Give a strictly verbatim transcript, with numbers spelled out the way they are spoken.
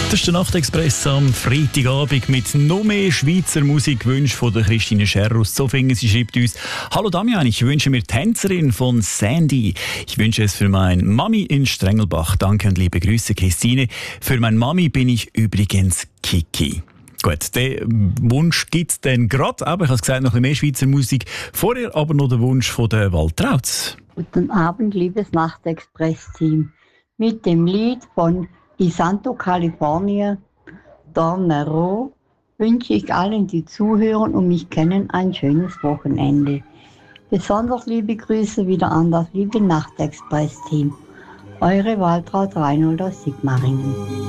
Das ist der Nachtexpress am Freitagabend mit noch mehr Schweizer Musikwünschen von der Christine Scherr aus Zofingen. Sie schreibt uns: Hallo Damian, ich wünsche mir Tänzerin von Sandy. Ich wünsche es für mein Mami in Strengelbach. Danke und liebe Grüße, Christine. Für mein Mami bin ich übrigens Kiki. Gut, den Wunsch gibt es dann gerade. Aber ich habe gesagt, noch ein bisschen mehr Schweizer Musik. Vorher aber noch der Wunsch von der Waltrauz. Guten Abend, liebes Nachtexpress-Team. Mit dem Lied von Isanto California, Dornero, wünsche ich allen, die zuhören und mich kennen, ein schönes Wochenende. Besonders liebe Grüße wieder an das liebe Nachtexpress-Team. Eure Waltraud Reinhold aus Sigmaringen.